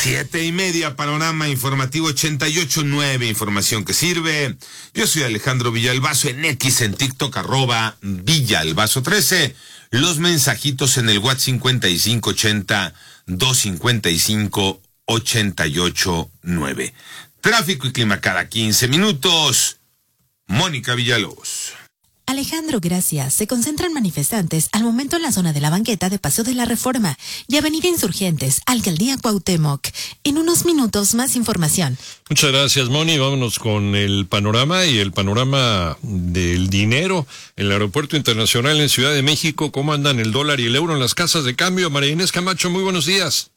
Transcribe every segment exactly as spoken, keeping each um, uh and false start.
Siete y media, panorama informativo ochenta y ocho nueve, información que sirve. Yo soy Alejandro Villalbazo, en X, en TikTok, arroba Villalbazo trece. Los mensajitos en el WhatsApp cincuenta y cinco ochenta, doscientos cincuenta y cinco, ochenta y ocho nueve. Tráfico y clima cada quince minutos. Mónica Villalobos. Alejandro, gracias. Se concentran manifestantes al momento en la zona de la banqueta de Paseo de la Reforma y Avenida Insurgentes, Alcaldía Cuauhtémoc. En unos minutos, más información. Muchas gracias, Moni. Vámonos con el panorama y el panorama del dinero en el Aeropuerto Internacional en Ciudad de México. ¿Cómo andan el dólar y el euro en las casas de cambio? María Inés Camacho, muy buenos días.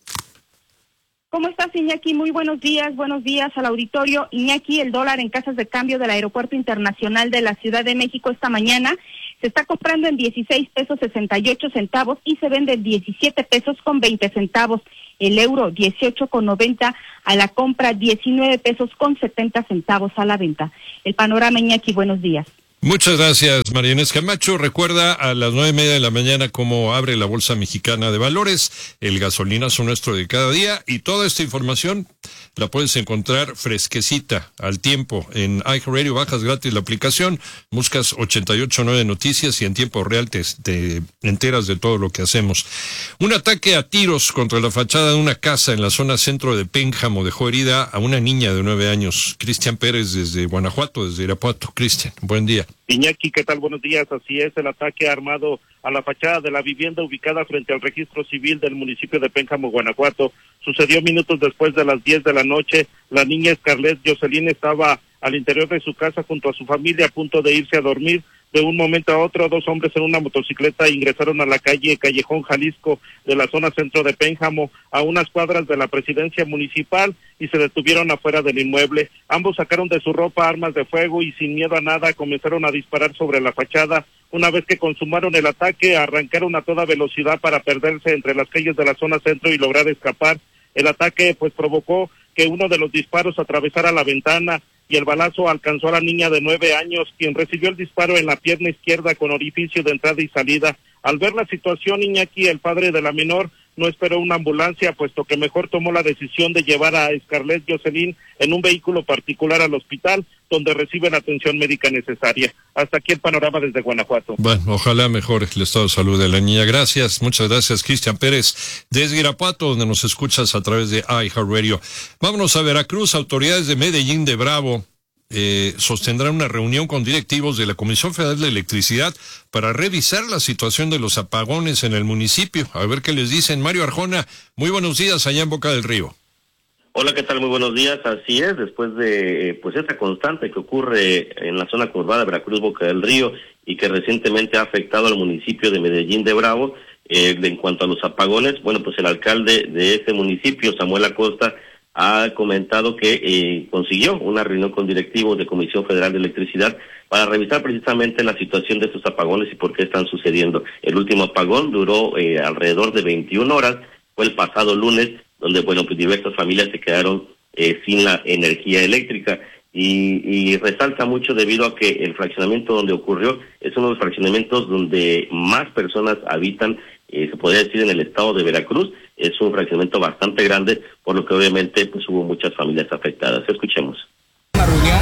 ¿Cómo estás, Iñaki? Muy buenos días, buenos días al auditorio. Iñaki, el dólar en casas de cambio del Aeropuerto Internacional de la Ciudad de México esta mañana se está comprando en dieciséis pesos sesenta y ocho centavos y se vende en diecisiete pesos con veinte centavos. El euro, dieciocho con noventa a la compra, diecinueve pesos con setenta centavos a la venta. El panorama, Iñaki, buenos días. Muchas gracias, María Inés Camacho. Recuerda a las nueve y media de la mañana cómo abre la Bolsa Mexicana de Valores, el gasolinazo nuestro de cada día, y toda esta información la puedes encontrar fresquecita, al tiempo, en iHeartRadio. Bajas gratis la aplicación, buscas ochenta y ocho nueve Noticias y en tiempo real te, te enteras de todo lo que hacemos. Un ataque a tiros contra la fachada de una casa en la zona centro de Pénjamo dejó herida a una niña de nueve años. Cristian Pérez desde Guanajuato, desde Irapuato. Cristian, buen día. Iñaki, ¿qué tal? Buenos días. Así es, el ataque armado a la fachada de la vivienda ubicada frente al registro civil del municipio de Pénjamo, Guanajuato, sucedió minutos después de las diez de la noche. La niña Scarlett Jocelyn estaba al interior de su casa junto a su familia a punto de irse a dormir. De un momento a otro, dos hombres en una motocicleta ingresaron a la calle Callejón Jalisco de la zona centro de Pénjamo, a unas cuadras de la presidencia municipal, y se detuvieron afuera del inmueble. Ambos sacaron de su ropa armas de fuego y sin miedo a nada comenzaron a disparar sobre la fachada. Una vez que consumaron el ataque, arrancaron a toda velocidad para perderse entre las calles de la zona centro y lograr escapar. El ataque pues provocó que uno de los disparos atravesara la ventana y el balazo alcanzó a la niña de nueve años, quien recibió el disparo en la pierna izquierda con orificio de entrada y salida. Al ver la situación, Iñaki, el padre de la menor, no esperó una ambulancia, puesto que mejor tomó la decisión de llevar a Scarlett Jocelyn en un vehículo particular al hospital, donde recibe la atención médica necesaria. Hasta aquí el panorama desde Guanajuato. Bueno, ojalá mejore el estado de salud de la niña. Gracias, muchas gracias, Cristian Pérez, desde Irapuato, donde nos escuchas a través de iHeartRadio. Vámonos a Veracruz. Autoridades de Medellín de Bravo eh, sostendrán una reunión con directivos de la Comisión Federal de Electricidad para revisar la situación de los apagones en el municipio. A ver qué les dicen. Mario Arjona, muy buenos días allá en Boca del Río. Hola, ¿qué tal? Muy buenos días. Así es, después de pues esta constante que ocurre en la zona conurbada de Veracruz, Boca del Río, y que recientemente ha afectado al municipio de Medellín de Bravo, eh, en cuanto a los apagones, bueno, pues el alcalde de ese municipio, Samuel Acosta, ha comentado que eh, consiguió una reunión con directivos de Comisión Federal de Electricidad para revisar precisamente la situación de estos apagones y por qué están sucediendo. El último apagón duró eh, alrededor de veintiuna horas, fue el pasado lunes, donde, bueno, pues diversas familias se quedaron eh, sin la energía eléctrica. Y, y resalta mucho debido a que el fraccionamiento donde ocurrió es uno de los fraccionamientos donde más personas habitan, eh, se podría decir, en el estado de Veracruz. Es un fraccionamiento bastante grande, por lo que obviamente pues hubo muchas familias afectadas. Escuchemos. Una reunión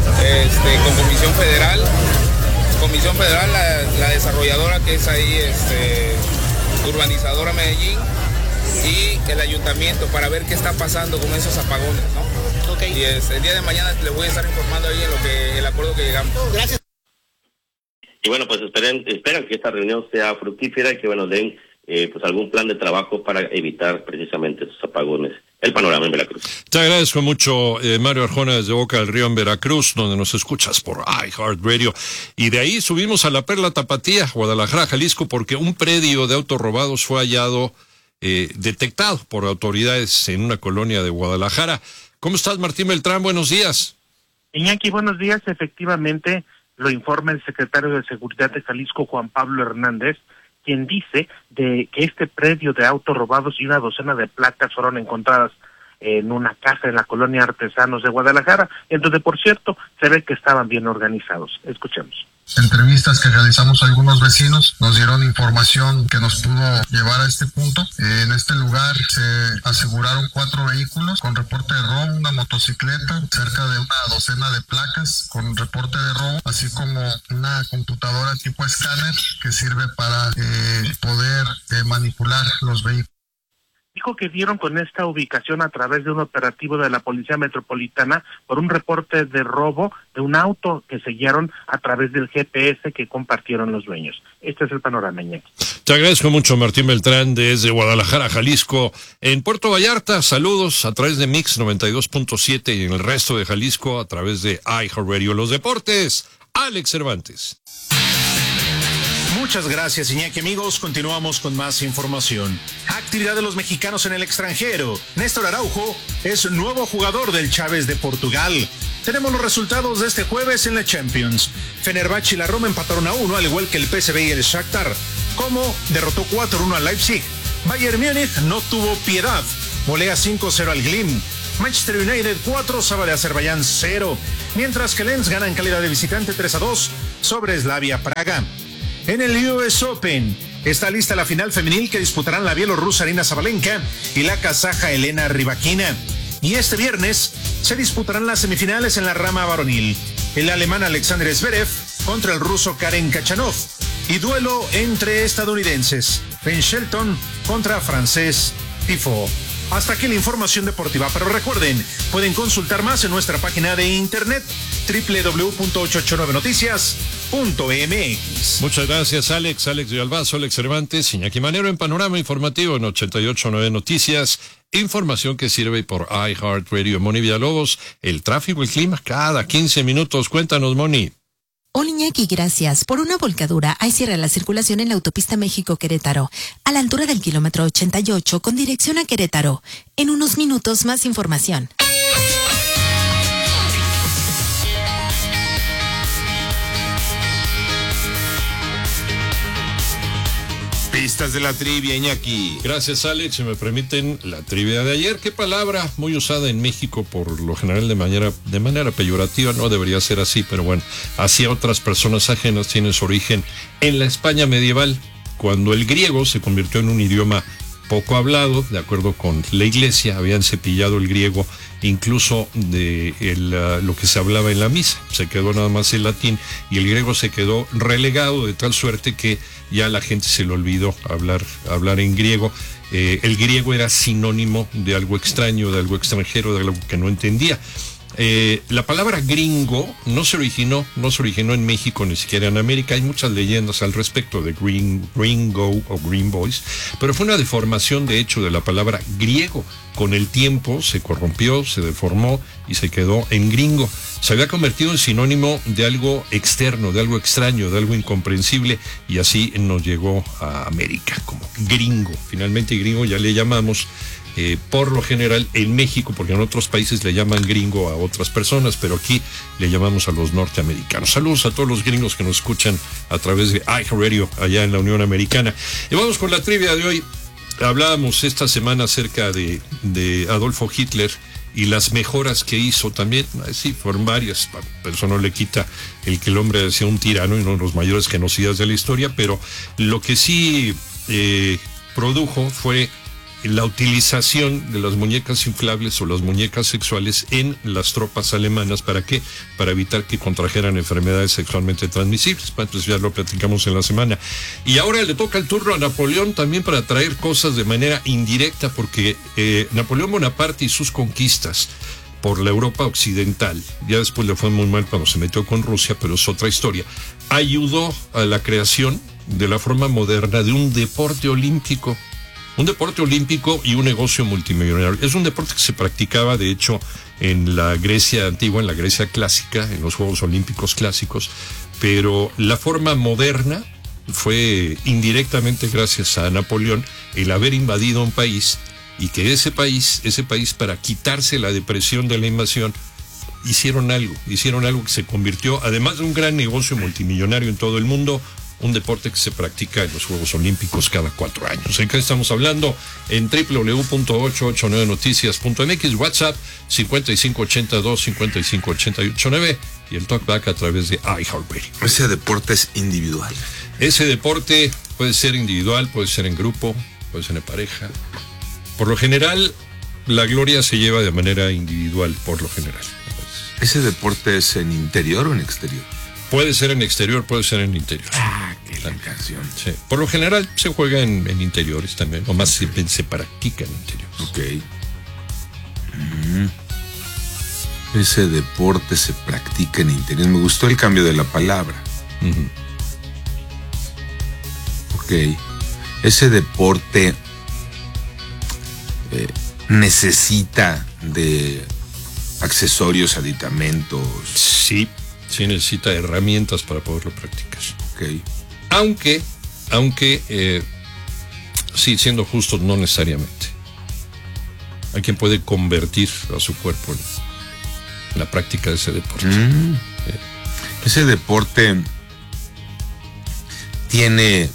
este, con Comisión Federal, Comisión Federal, la, la desarrolladora que es ahí, este, Urbanizadora Medellín, y el ayuntamiento, para ver qué está pasando con esos apagones, ¿no? Okay. Y es, el día de mañana les voy a estar informando ahí en lo que el acuerdo que llegamos. Gracias. Y bueno, pues esperen, esperan que esta reunión sea fructífera y que, bueno, den eh, pues algún plan de trabajo para evitar precisamente esos apagones. El panorama en Veracruz. Te agradezco mucho, eh, Mario Arjona, desde Boca del Río en Veracruz, donde nos escuchas por iHeartRadio. Y de ahí subimos a la Perla Tapatía, Guadalajara, Jalisco, porque un predio de autos robados fue hallado, eh, detectado por autoridades en una colonia de Guadalajara. ¿Cómo estás, Martín Beltrán? Buenos días. Iñaki, buenos días. Efectivamente, lo informa el secretario de Seguridad de Jalisco, Juan Pablo Hernández, quien dice de que este predio de autos robados y una docena de placas fueron encontradas en una casa en la colonia Artesanos de Guadalajara, en donde, por cierto, se ve que estaban bien organizados. Escuchemos. entrevistas que realizamos a algunos vecinos nos dieron información que nos pudo llevar a este punto. En este lugar se aseguraron cuatro vehículos con reporte de robo, una motocicleta, cerca de una docena de placas con reporte de robo, así como una computadora tipo escáner que sirve para eh, poder eh, manipular los vehículos. Dijo que dieron con esta ubicación a través de un operativo de la Policía Metropolitana por un reporte de robo de un auto que sellaron a través del G P S que compartieron los dueños. Este es el panorama, Iñaki. Te agradezco mucho, Martín Beltrán, desde Guadalajara, Jalisco. En Puerto Vallarta, saludos a través de Mix noventa y dos punto siete y en el resto de Jalisco a través de iHeartRadio. Los deportes, Alex Cervantes. Muchas gracias, Iñaki. Amigos, continuamos con más información. Actividad de los mexicanos en el extranjero. Néstor Araujo es nuevo jugador del Chávez de Portugal. Tenemos los resultados de este jueves en la Champions. Fenerbahce y la Roma empataron a uno, al igual que el P S V y el Shakhtar. Como derrotó cuatro a uno al Leipzig. Bayern Múnich no tuvo piedad. Golea cinco cero al Glimt. Manchester United cuatro, Saba de Azerbaiyán cero. Mientras que Lens gana en calidad de visitante tres a dos sobre Slavia Praga. En el U S Open está lista la final femenil que disputarán la bielorrusa Arina Sabalenka y la kazaja Elena Rybakina. Y este viernes se disputarán las semifinales en la rama varonil. El alemán Alexander Zverev contra el ruso Karen Khachanov. Y duelo entre estadounidenses. Ben Shelton contra francés Tifoe. Hasta aquí la información deportiva, pero recuerden, pueden consultar más en nuestra página de internet doble u doble u doble u punto ochocientos ochenta y nueve noticias punto m x. Muchas gracias, Alex, Alex Villalbazo, Alex Cervantes, Iñaki Manero en Panorama Informativo en ochenta y ocho punto nueve Noticias. Información que sirve por iHeartRadio. Moni Villalobos, el tráfico, el clima, cada quince minutos. Cuéntanos, Moni. Hola, Iñaki, gracias. Por una volcadura hay cierre la circulación en la autopista México-Querétaro, a la altura del kilómetro ochenta y ocho con dirección a Querétaro. En unos minutos más información. Pistas de la trivia, Iñaki. Gracias, Alex. Si me permiten, la trivia de ayer. ¿Qué palabra muy usada en México por lo general de manera, de manera peyorativa? No debería ser así, pero bueno, hacia otras personas ajenas tiene su origen en la España medieval, cuando el griego se convirtió en un idioma poco hablado, de acuerdo con la iglesia. Habían cepillado el griego incluso de el, uh, lo que se hablaba en la misa. Se quedó nada más el latín y el griego se quedó relegado de tal suerte que ya la gente se le olvidó hablar, hablar en griego. Eh, el griego era sinónimo de algo extraño, de algo extranjero, de algo que no entendía. Eh, la palabra gringo no se originó, no se originó en México, ni siquiera en América. Hay muchas leyendas al respecto de green, gringo o green boys, pero fue una deformación de hecho de la palabra griego. Con el tiempo se corrompió, se deformó y se quedó en gringo. Se había convertido en sinónimo de algo externo, de algo extraño, de algo incomprensible, y así nos llegó a América como gringo. Finalmente gringo ya le llamamos. Eh, por lo general en México, porque en otros países le llaman gringo a otras personas, pero aquí le llamamos a los norteamericanos. Saludos a todos los gringos que nos escuchan a través de iHeartRadio allá en la Unión Americana. Y vamos con la trivia de hoy. Hablábamos esta semana acerca de, de Adolfo Hitler y las mejoras que hizo también. Sí, fueron varias, pero eso no le quita el que el hombre sea un tirano y uno de los mayores genocidas de la historia, pero lo que sí eh, produjo fue la utilización de las muñecas inflables o las muñecas sexuales en las tropas alemanas. ¿Para qué? Para evitar que contrajeran enfermedades sexualmente transmisibles. Pues ya lo platicamos en la semana. Y ahora le toca el turno a Napoleón también para traer cosas de manera indirecta, porque eh, Napoleón Bonaparte y sus conquistas por la Europa occidental, ya después le fue muy mal cuando se metió con Rusia, pero es otra historia, ayudó a la creación de la forma moderna de un deporte olímpico. Un deporte olímpico y un negocio multimillonario. Es un deporte que se practicaba, de hecho, en la Grecia antigua, en la Grecia clásica, en los Juegos Olímpicos clásicos, pero la forma moderna fue indirectamente gracias a Napoleón el haber invadido un país y que ese país, ese país para quitarse la depresión de la invasión, hicieron algo, hicieron algo que se convirtió, además de un gran negocio multimillonario en todo el mundo, un deporte que se practica en los Juegos Olímpicos cada cuatro años. ¿De qué estamos hablando? En doble u doble u doble u punto ocho ocho nueve noticias punto m x, WhatsApp cincuenta y cinco ochenta y dos cincuenta y cinco ochenta y ocho nueve y el talkback a través de iHeartRadio. Ese deporte es individual. Ese deporte puede ser individual, puede ser en grupo, puede ser en pareja. Por lo general, la gloria se lleva de manera individual, por lo general. ¿Ese deporte es en interior o en exterior? Puede ser en exterior, puede ser en interior. Ah, qué la canción. Sí. Por lo general se juega en, en interiores también, o más se, se practica en interiores. Ok. Mm. Ese deporte se practica en interior. Me gustó el cambio de la palabra. Uh-huh. Ok. Ese deporte eh, necesita de accesorios, aditamentos. Sí. Sí necesita herramientas para poderlo practicar. Okay. Aunque, aunque, eh, sí, siendo justos, no necesariamente. Hay quien puede convertir a su cuerpo en la práctica de ese deporte. Mm. Eh. Ese deporte tiene,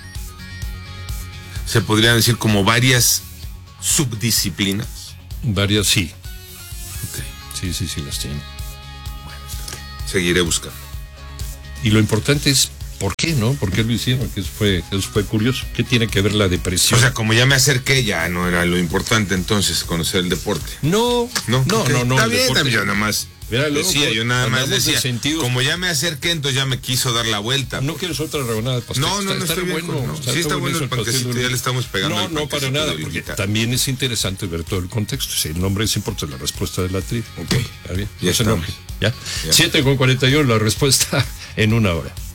se podría decir, como varias subdisciplinas. Varias, sí. Okay. Sí, sí, sí las tiene. Seguiré buscando. Y lo importante es, ¿por qué, no? ¿Por qué lo hicieron? Que eso fue, eso fue curioso. ¿Qué tiene que ver la depresión? O sea, como ya me acerqué, ya no era lo importante entonces conocer el deporte. No, no, no, okay. no, no. Está bien, también, yo nada más Mira, luego, decía, yo nada más decía, de sentidos, como ya me acerqué, entonces ya me quiso dar la vuelta. ¿No quieres otra rebanada de pastel? No, no, no, está, estoy está bien bueno. con, no. Está, Sí, está, está bueno el panquecito, pastel, ya le estamos pegando. No, no, para nada, porque también es interesante ver todo el contexto. Si el nombre es importante, la respuesta de la trivia. Ok. ¿Está bien? Ya no se enoje. ¿Ya? Ya. siete con cuarenta y uno, la respuesta en una hora.